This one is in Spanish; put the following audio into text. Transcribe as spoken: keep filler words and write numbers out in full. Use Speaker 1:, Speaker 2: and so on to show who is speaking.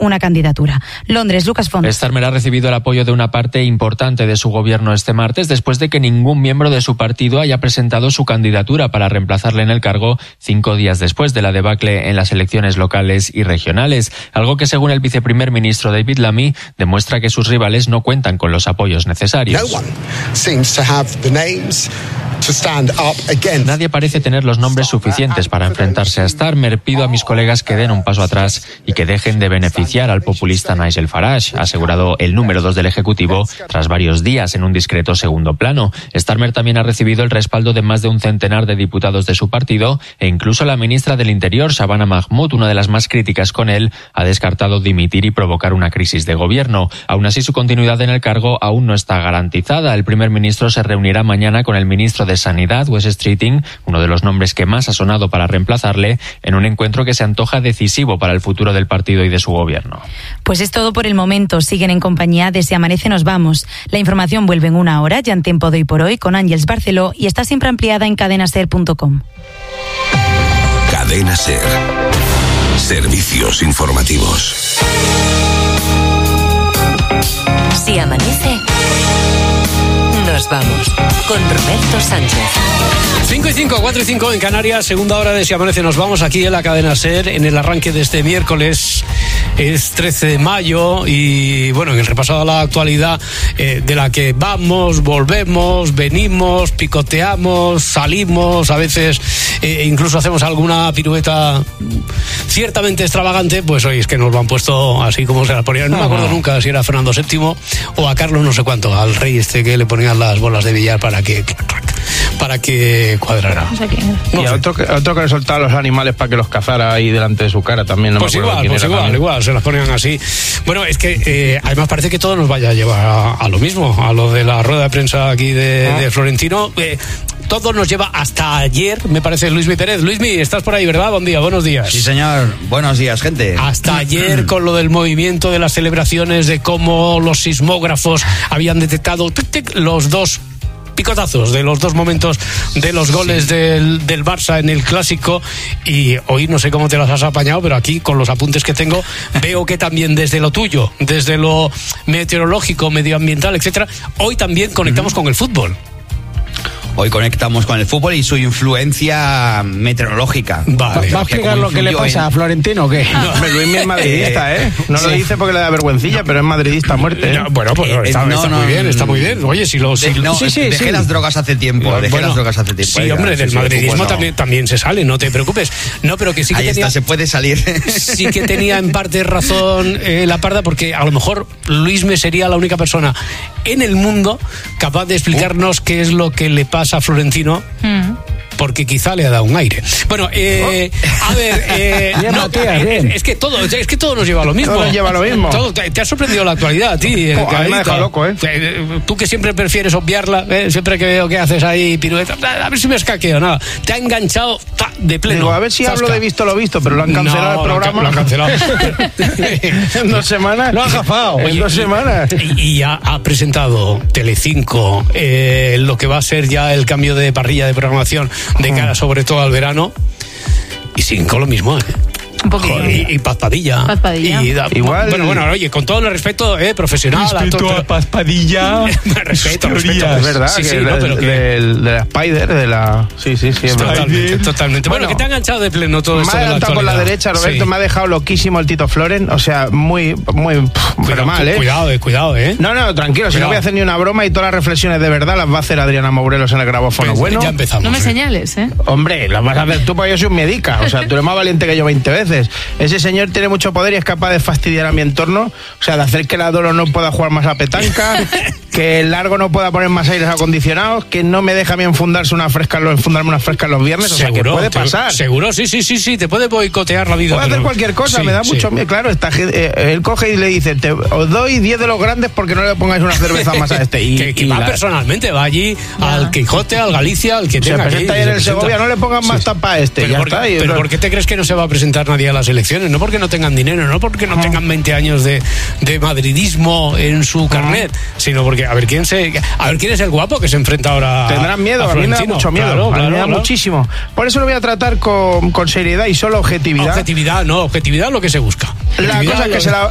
Speaker 1: una candidatura. Londres, Lucas Font.
Speaker 2: Starmer ha recibido el apoyo de una parte importante de su gobierno este martes después de que ningún miembro de su partido haya presentado su candidatura para reemplazarle en el cargo cinco días después de la debacle en las elecciones locales y regionales, algo que según el viceprimer ministro David Lammy demuestra que sus rivales no cuentan con los apoyos necesarios.
Speaker 3: No one seems to have the names to stand up against.
Speaker 2: Nadie parece tener los nombres suficientes para enfrentarse a Starmer. Pido a mis colegas que den un paso atrás y que dejen de beneficiar al populista Nigel Farage, ha asegurado el número dos del Ejecutivo tras varios días en un discreto segundo plano. Starmer también ha recibido el respaldo de más de un centenar de diputados de su partido e incluso la ministra del Interior, Shabana Mahmood, una de las más críticas con él, ha descartado dimitir y provocar una crisis de gobierno. Aún así, su continuidad en el cargo aún no está garantizada. El primer ministro se reunirá mañana con el ministro de Sanidad, Wes Streeting, uno de los nombres que más ha sonado para reemplazarle, en un encuentro que se antoja decisivo para el futuro del partido y de su gobierno.
Speaker 1: Pues es todo por el momento. Siguen en compañía de Si Amanece Nos Vamos. La información vuelve en una hora, ya en tiempo de hoy por hoy, con Ángeles Barceló, y está siempre ampliada en cadena ser punto com.
Speaker 4: Cadena Ser. Servicios informativos.
Speaker 5: Si amanece, nos vamos con Roberto Sánchez.
Speaker 6: cinco y cinco, cuatro y cinco en Canarias, segunda hora de Si Amanece Nos Vamos aquí en la cadena SER en el arranque de este miércoles. Es trece de mayo y bueno, en el repaso a la actualidad eh, de la que vamos, volvemos, venimos, picoteamos, salimos, a veces eh, incluso hacemos alguna pirueta ciertamente extravagante, pues hoy es que nos lo han puesto así como se la ponían. No me acuerdo nunca si era Fernando séptimo o a Carlos no sé cuánto, al rey este que le ponían las bolas de billar para que clac, clac, para que cuadrara.
Speaker 7: No sé quién. No y sé. a otro, que, a otro que le soltaba los animales para que los cazara ahí delante de su cara también. No
Speaker 6: pues
Speaker 7: me acuerdo
Speaker 6: igual, pues igual, también. igual, se las ponían así. Bueno, es que eh, además parece que todo nos vaya a llevar a, a lo mismo, a lo de la rueda de prensa aquí de, ah. de Florentino. Eh, todo nos lleva hasta ayer, me parece, Luismi Pérez. Luismi, estás por ahí, ¿verdad? Buen día, buenos días.
Speaker 8: Sí, señor. Buenos días, gente.
Speaker 6: Hasta ayer con lo del movimiento de las celebraciones, de cómo los sismógrafos habían detectado tic, tic, los dos picotazos de los dos momentos de los goles sí. del, del Barça en el Clásico, y hoy no sé cómo te las has apañado, pero aquí con los apuntes que tengo veo que también desde lo tuyo, desde lo meteorológico, medioambiental, etcétera, hoy también conectamos uh-huh. con el fútbol.
Speaker 8: Hoy conectamos con el fútbol y su influencia meteorológica.
Speaker 7: Vale. ¿Va a explicar lo que le pasa en... a Florentino o qué? No, Luismi es madridista, ¿eh? No sí. lo dice porque le da vergüencilla, no. pero es madridista a muerte. ¿eh?
Speaker 6: No, bueno, pues está, eh, no, está no, muy bien, está muy bien. Oye, si lo... Si
Speaker 8: de, no,
Speaker 6: sí, sí,
Speaker 8: dejé
Speaker 6: sí.
Speaker 8: las drogas hace tiempo, dejé bueno, las drogas hace tiempo.
Speaker 6: Sí, hombre, del sí, madridismo bueno. también, también se sale, no te preocupes. No, pero que sí que
Speaker 8: Ahí
Speaker 6: tenía...
Speaker 8: está, se puede salir.
Speaker 6: Sí que tenía en parte razón eh, la Parda, porque a lo mejor Luismi sería la única persona en el mundo capaz de explicarnos uh. qué es lo que le pasa a Florentino, mm. porque quizá le ha dado un aire. Bueno, eh, oh. a ver, eh,
Speaker 7: bien,
Speaker 6: no,
Speaker 7: Matías,
Speaker 6: eh,
Speaker 7: bien.
Speaker 6: es que todo, es que todo nos lleva a lo mismo.
Speaker 7: Todo nos lleva a lo mismo.
Speaker 6: Todo, te, te ha sorprendido la actualidad a ti.
Speaker 7: Oh, a mí me ha dejado loco, ¿eh?
Speaker 6: Tú que siempre prefieres obviarla, ¿eh? Siempre que veo que haces ahí pirueta, a ver si me escaqueo, nada. Te ha enganchado ta, de pleno.
Speaker 7: Digo, a ver si Zasca. hablo de visto lo visto, pero lo han cancelado no, el programa.
Speaker 6: Lo han cancelado.
Speaker 7: En dos semanas.
Speaker 6: Lo han jafado.
Speaker 7: En dos semanas.
Speaker 6: Y, y ya ha presentado Telecinco eh, lo que va a ser ya el cambio de parrilla de programación de cara sobre todo al verano, y sin con lo mismo, ¿eh?
Speaker 1: Un poquito.
Speaker 6: Y, y Paz Padilla.
Speaker 1: Paz Padilla.
Speaker 6: Y da,
Speaker 7: Igual.
Speaker 6: Bueno, bueno, oye, con todo el respeto, eh, profesional.
Speaker 7: Respeto a, todo, a Paz Padilla.
Speaker 6: respeto, respeto.
Speaker 7: Es verdad.
Speaker 6: Sí,
Speaker 7: que
Speaker 6: sí,
Speaker 7: de,
Speaker 6: no, pero que...
Speaker 7: de, de la Spider, de la. Sí, sí, sí. Es
Speaker 6: totalmente,
Speaker 7: verdad.
Speaker 6: totalmente. Bueno, bueno, que te ha enganchado de pleno todo esto.
Speaker 7: Me ha adelantado con la derecha, Roberto. Sí. Me ha dejado loquísimo el Tito Floren. O sea, muy, muy. Pff, pero mal, ¿eh?
Speaker 6: Cuidado, eh, cuidado, ¿eh?
Speaker 7: No, no, tranquilo. Cuidado. Si no voy a hacer ni una broma y todas las reflexiones de verdad las va a hacer Adriana Morelos en el grabófono.
Speaker 6: Pues,
Speaker 7: bueno,
Speaker 6: ya empezamos.
Speaker 1: No me
Speaker 6: eh.
Speaker 1: señales, ¿eh?
Speaker 7: Hombre, las vas a hacer tú porque yo soy un medica. O sea, tú eres más valiente que yo veinte veces. Ese señor tiene mucho poder y es capaz de fastidiar a mi entorno, o sea, de hacer que la Dolo no pueda jugar más a petanca, que el Largo no pueda poner más aires acondicionados, que no me deja a mí enfundarse una fresca, enfundarme unas frescas los viernes, o seguro, sea, que puede
Speaker 6: te,
Speaker 7: pasar.
Speaker 6: Seguro, sí, sí, sí, sí, te puede boicotear la vida.
Speaker 7: Puede hacer no. cualquier cosa, sí, me da sí. mucho miedo, claro, está, eh, él coge y le dice, te, os doy diez de los grandes porque no le pongáis una cerveza más a este. Y,
Speaker 6: que, que
Speaker 7: y
Speaker 6: va
Speaker 7: la...
Speaker 6: personalmente, va allí ah. al Quijote, al Galicia, al que tenga.
Speaker 7: Se presenta ahí en el Segovia, no le pongan más sí. tapa a este,
Speaker 6: pero
Speaker 7: ya
Speaker 6: por,
Speaker 7: está. Y
Speaker 6: pero
Speaker 7: no...
Speaker 6: ¿por qué te crees que no se va a presentar nadie a las elecciones? No porque no tengan dinero, no porque no tengan veinte años de, de madridismo en su carnet, uh-huh. sino porque a ver quién se a ver quién es el guapo que se enfrenta ahora.
Speaker 7: Tendrán miedo,
Speaker 6: a,
Speaker 7: a mí me da mucho miedo,
Speaker 6: claro,
Speaker 7: a mí
Speaker 6: claro,
Speaker 7: me da
Speaker 6: claro.
Speaker 7: muchísimo. Por eso lo voy a tratar con, con seriedad y solo objetividad.
Speaker 6: Objetividad, no, objetividad es lo que se busca.
Speaker 7: La cosa es que se la,